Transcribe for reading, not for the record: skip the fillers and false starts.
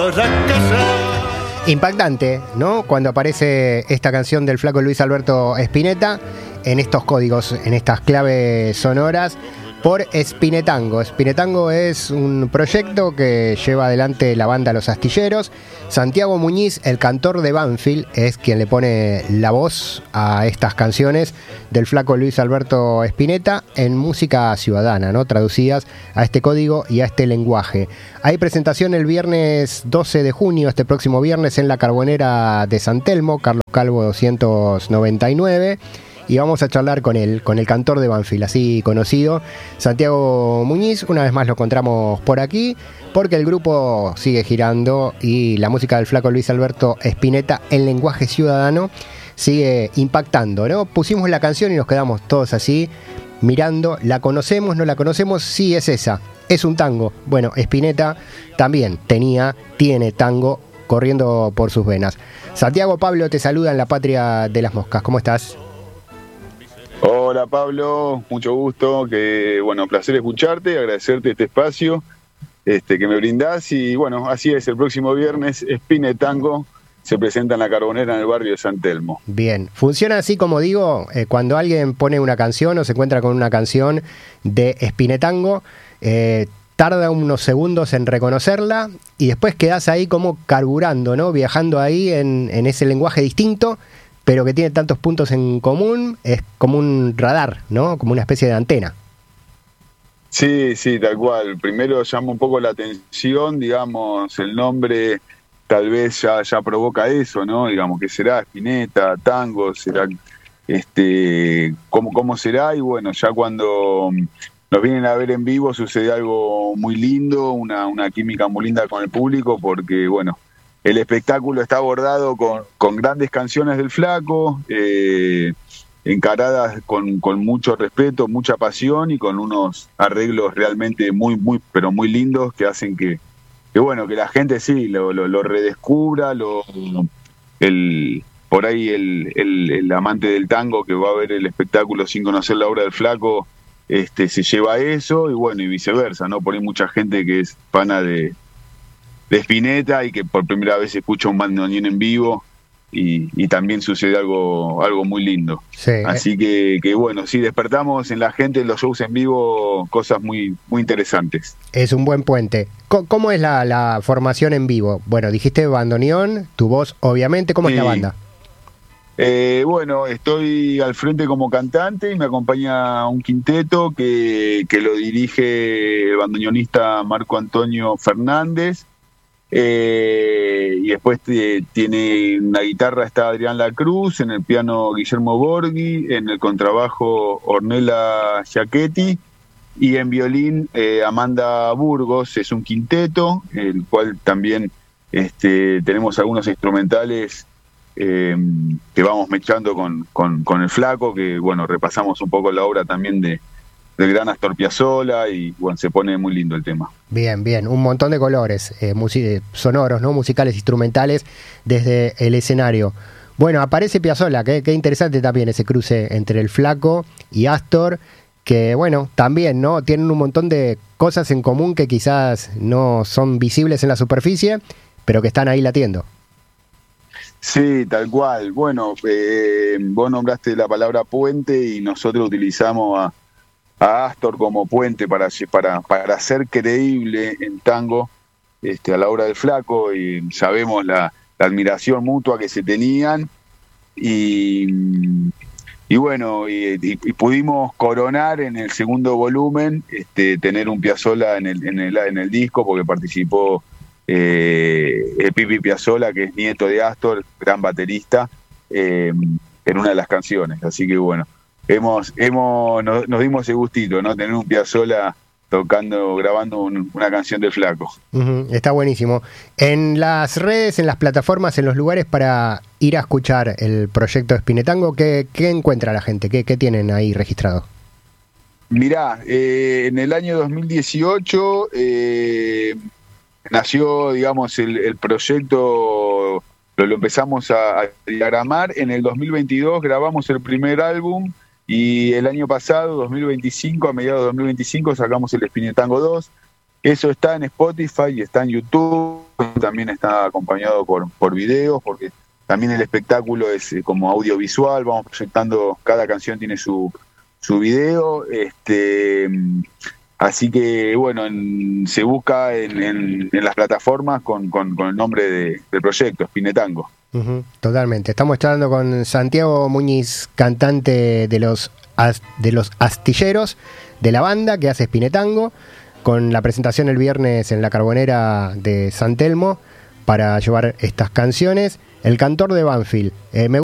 Impactante, ¿no? Cuando aparece esta canción del flaco Luis Alberto Spinetta en estos códigos, en estas claves sonoras, por Spinetango. Spinetango es un proyecto que lleva adelante la banda Los Astilleros. Santiago Muñiz, el cantor de Banfield, es quien le pone la voz a estas canciones del flaco Luis Alberto Spinetta en música ciudadana, ¿no? Traducidas a este código y a este lenguaje. Hay presentación el viernes 12 de junio, este próximo viernes, en la Carbonera de San Telmo, Carlos Calvo 299. Y vamos a charlar con el cantor de Banfield, así conocido, Santiago Muñiz. Una vez más lo encontramos por aquí, porque el grupo sigue girando y la música del flaco Luis Alberto Spinetta en lenguaje ciudadano sigue impactando, ¿no? Pusimos la canción y nos quedamos todos así, mirando. ¿La conocemos? ¿No la conocemos? Sí, es esa. Es un tango. Bueno, Spinetta también tiene tango corriendo por sus venas. Santiago, Pablo te saluda en la patria de las moscas. ¿Cómo estás? Hola Pablo, mucho gusto, placer escucharte, agradecerte este espacio que me brindás y bueno, así es, el próximo viernes Spinetango se presenta en la Carbonera en el barrio de San Telmo. Bien, funciona así como digo, cuando alguien pone una canción o se encuentra con una canción de Spinetango, tarda unos segundos en reconocerla y después quedás ahí como carburando, ¿no? Viajando ahí en ese lenguaje distinto, pero que tiene tantos puntos en común, es como un radar, ¿no? Como una especie de antena. Sí, tal cual. Primero llama un poco la atención, digamos, el nombre tal vez ya provoca eso, ¿no? Digamos, ¿qué será? Spinetta, tango, será, ¿cómo será? Y bueno, ya cuando nos vienen a ver en vivo sucede algo muy lindo, una química muy linda con el público, porque bueno, el espectáculo está abordado con grandes canciones del flaco, encaradas con mucho respeto, mucha pasión y con unos arreglos realmente muy, pero muy lindos que hacen que la gente sí lo redescubra, por ahí el amante del tango que va a ver el espectáculo sin conocer la obra del flaco, se lleva eso y bueno, y viceversa, ¿no? Por ahí mucha gente que es pana de Spinetta y que por primera vez escucha un bandoneón en vivo y también sucede algo muy lindo. Sí. Así que bueno, sí, despertamos en la gente en los shows en vivo cosas muy, muy interesantes. Es un buen puente. ¿Cómo es la formación en vivo? Bueno, dijiste bandoneón, tu voz obviamente, ¿cómo es la banda? Estoy al frente como cantante y me acompaña un quinteto que lo dirige el bandoneonista Marco Antonio Fernández. Y después tiene una guitarra, está Adrián Lacruz, en el piano Guillermo Borghi, en el contrabajo Ornella Giachetti y en violín Amanda Burgos. Es un quinteto, el cual también tenemos algunos instrumentales que vamos mechando con el flaco, que bueno, repasamos un poco la obra también del gran Astor Piazzolla y bueno, se pone muy lindo el tema. Bien, un montón de colores sonoros, ¿no? Musicales, instrumentales desde el escenario. Bueno, aparece Piazzolla, qué interesante también ese cruce entre el flaco y Astor, que bueno, también, ¿no? Tienen un montón de cosas en común que quizás no son visibles en la superficie, pero que están ahí latiendo. Sí, tal cual. Bueno, vos nombraste la palabra puente y nosotros utilizamos a Astor como puente para ser creíble en tango a la obra del flaco, y sabemos la admiración mutua que se tenían y pudimos coronar en el segundo volumen tener un Piazzolla en el disco, porque participó el Pipi Piazzolla, que es nieto de Astor, gran baterista, en una de las canciones. Así que bueno, nos dimos ese gustito, ¿no? Tener un Piazzolla grabando una canción del flaco. Está buenísimo. En las redes, en las plataformas, en los lugares para ir a escuchar el proyecto de Spinetango, ¿qué encuentra la gente? ¿Qué tienen ahí registrado? Mirá, en el año 2018 nació, digamos, el proyecto, lo empezamos a diagramar. En el 2022 grabamos el primer álbum y el año pasado, 2025, a mediados de 2025, sacamos el Spinetango 2, Eso está en Spotify y está en YouTube, también está acompañado por videos, porque también el espectáculo es como audiovisual, vamos proyectando, cada canción tiene su video, así que bueno, se busca en las plataformas con el nombre del proyecto, Spinetango. Totalmente. Estamos charlando con Santiago Muñiz, cantante de los Astilleros, de la banda que hace Spinetango, con la presentación el viernes en la Carbonera de San Telmo para llevar estas canciones. El cantor de Banfield.